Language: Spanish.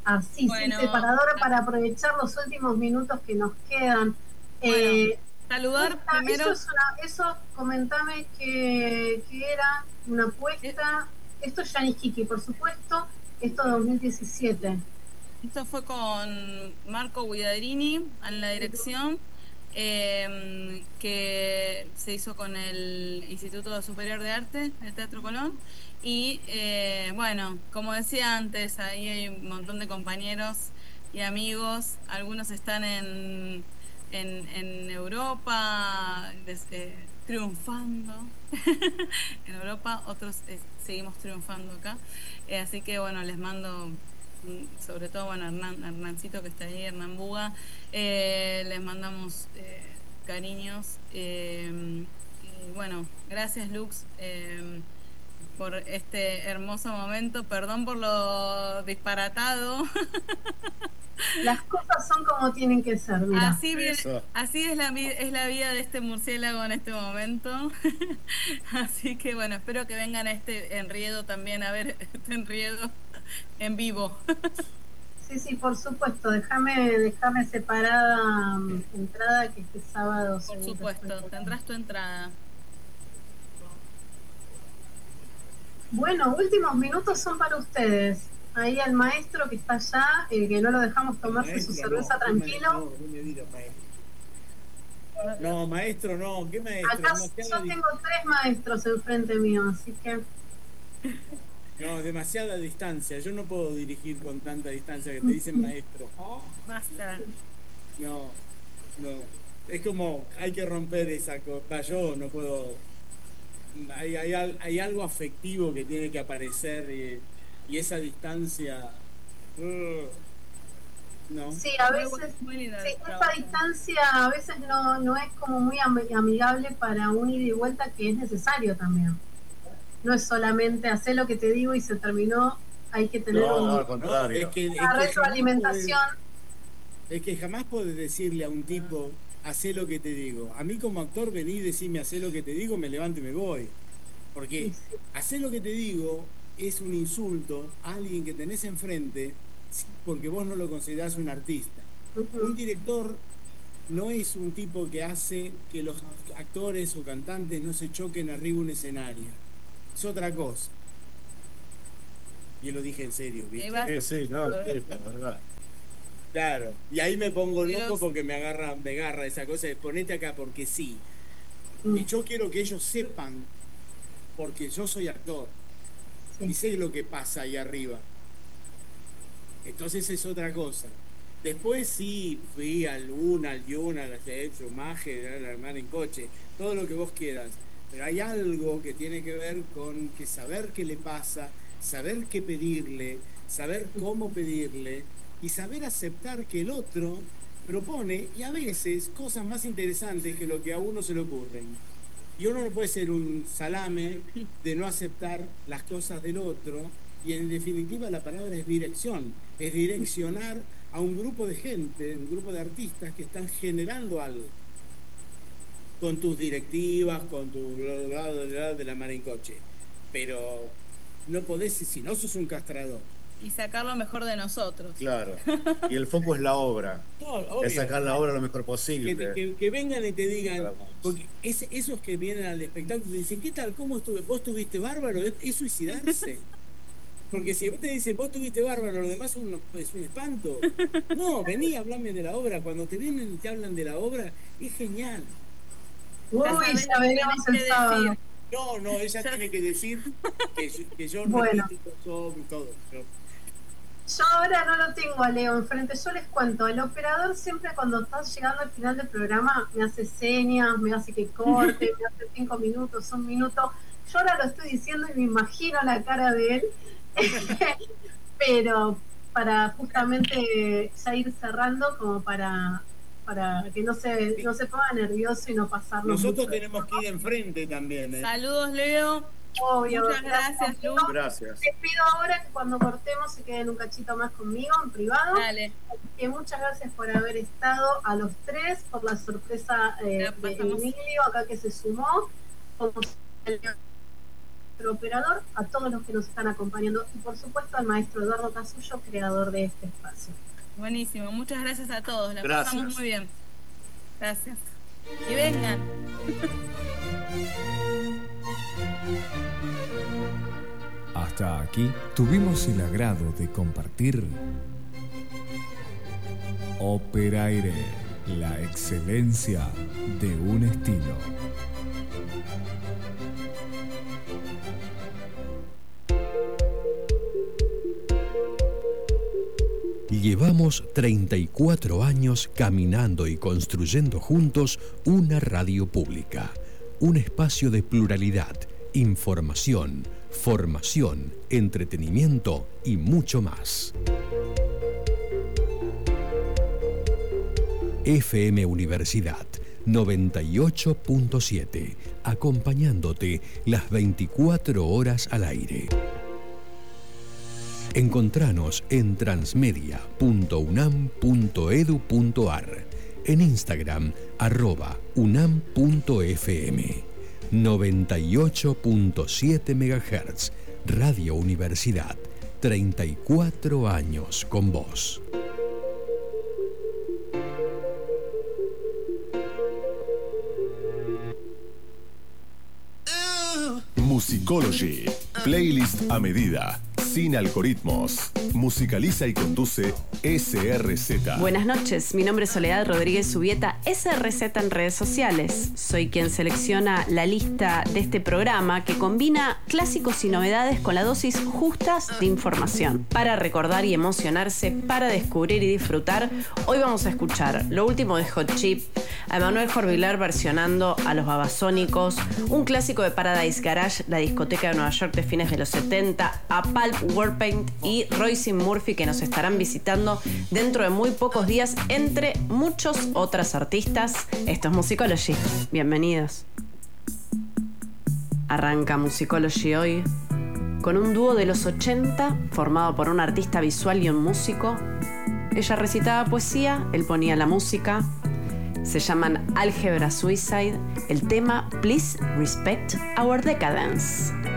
así, sin Bueno, separador, para aprovechar los últimos minutos que nos quedan. bueno, saludar primero. Eso comentame que era una eh, apuesta. Esto es Yanishiki, por supuesto, esto 2017. Esto fue con Marco Guidarini en la dirección, que se hizo con el Instituto Superior de Arte del Teatro Colón. Y bueno, como decía antes, ahí hay un montón de compañeros y amigos. Algunos están en Europa triunfando en Europa, otros seguimos triunfando acá. Así que bueno, les mando sobre todo, bueno, Hernancito que está ahí, Hernán Buga, les mandamos cariños. Y bueno, gracias Lux por este hermoso momento. Perdón por lo disparatado. Las cosas son como tienen que ser, mira. Así bien, así es es la vida de este murciélago en este momento. Así que bueno, espero que vengan a este enriedo también a ver este enriedo en vivo. Sí, sí, por supuesto. Déjame separada entrada que este sábado Por seguro estoy supuesto, por ahí. tendrás tu entrada. Bueno, últimos minutos son para ustedes. Ahí al maestro que está allá, el que no lo dejamos El tomarse su maestro, no, cerveza tranquilo. no me digas maestro. No, maestro, no, ¿qué maestro? Acá Demasiada, yo tengo 3 maestros enfrente mío, así que no, demasiada distancia. Yo no puedo dirigir con tanta distancia que te dicen maestro. Basta. No, no. Es como, hay que romper esa cosa. Yo no puedo. Hay algo afectivo que tiene que aparecer y esa distancia. uh, no. sí, a Muy, veces, muy lindo sí, el esta trabajo. distancia a veces no es como muy amigable para un ida y vuelta que es necesario también. No es solamente hacer lo que te digo y se terminó, hay que tener No, no, al No, contrario. es una que retroalimentación. jamás podés decirle a un tipo, hacé lo que te digo. A mí como actor vení y decime, hacé lo que te digo, me levanto y me voy. Sí, Porque sí. hacer lo que te digo es un insulto a alguien que tenés enfrente porque vos no lo considerás un artista. Un Uh-huh. director no es un tipo que hace que los actores o cantantes no se choquen arriba de un escenario. Es otra cosa. Y lo dije en serio, Ahí ¿viste? vas. Sí, no, sí, es verdad. Claro. Y ahí me pongo loco Dios. porque me agarra esa cosa de ponete acá porque sí. Mm, Y yo quiero que ellos sepan, porque yo soy actor sí. y sé lo que pasa ahí arriba. Entonces es otra cosa. Después sí, fui al Luna, al Yuna, al Chumaje, al Armar en coche, todo lo que vos quieras. Pero hay algo que tiene que ver con que saber qué le pasa, saber qué pedirle, saber cómo pedirle y saber aceptar que el otro propone y a veces cosas más interesantes que lo que a uno se le ocurren. Y uno no puede ser un salame de no aceptar las cosas del otro. Y en definitiva la palabra es dirección, es direccionar a un grupo de gente, un grupo de artistas que están generando algo con tus directivas, con tu de la mar en coche. Pero no podés, si no sos un castrador. Y sacar lo mejor de nosotros. Claro. Y el foco es la obra. No, Es obvio. sacar la obra lo mejor posible. Que vengan y te digan, Vamos. porque esos que vienen al espectáculo te dicen, ¿qué tal? ¿Cómo estuve? ¿Vos estuviste bárbaro? Es suicidarse. Porque si vos te dicen, vos estuviste bárbaro, lo demás es un espanto. No, vení, hablame de la obra. Cuando te vienen y te hablan de la obra, es genial. Ya Uy, sabés ya lo que tenés veremos el que sábado. decir. No, no, ella Ya- tiene que decir que yo Bueno, repito todo. yo ahora no lo tengo a Leo enfrente. Yo les cuento, el operador siempre cuando está llegando al final del programa me hace señas, me hace que corte, me hace 5 minutos, 1 minuto. Yo ahora lo estoy diciendo y me imagino la cara de él, pero para justamente ya ir cerrando como para que no se ponga nervioso y no pasarnos Nosotros mucho. tenemos que ir enfrente también, ¿eh? Saludos, Leo. Obvio, Muchas gracias. gracias, Lu. Gracias. Les pido ahora que cuando cortemos se queden un cachito más conmigo en privado. Dale, Así que muchas gracias por haber estado a los 3, por la sorpresa la de pasamos. Emilio acá que se sumó. Como nuestro operador, a todos los que nos están acompañando y por supuesto al maestro Eduardo Casullo, creador de este espacio. Buenísimo, muchas gracias a todos, la Gracias. pasamos muy bien. Gracias. Y vengan. Hasta aquí tuvimos el agrado de compartir Operaire, la excelencia de un estilo. Llevamos 34 años caminando y construyendo juntos una radio pública, un espacio de pluralidad, información, formación, entretenimiento y mucho más. FM Universidad 98.7, acompañándote las 24 horas al aire. Encontranos en transmedia.unam.edu.ar, en Instagram @unam.fm. 98.7 MHz, Radio Universidad, 34 años con vos. Musicology, playlist a medida, sin algoritmos. Musicaliza y conduce SRZ. Buenas noches, mi nombre es Soledad Rodríguez Subieta, SRZ en redes sociales. Soy quien selecciona la lista de este programa que combina clásicos y novedades con la dosis justas de información. Para recordar y emocionarse, para descubrir y disfrutar, hoy vamos a escuchar lo último de Hot Chip, a Emanuel Jorviler versionando a los Babasónicos, un clásico de Paradise Garage, la discoteca de Nueva York de fines de los 70, a Pulp Warpaint y Roisin Murphy, que nos estarán visitando dentro de muy pocos días, entre muchos otros artistas. Esto es Musicology. Bienvenidos. Arranca Musicology hoy con un dúo de los 80 formado por un artista visual y un músico. Ella recitaba poesía, él ponía la música. Se llaman Algebra Suicide. El tema Please Respect Our Decadence.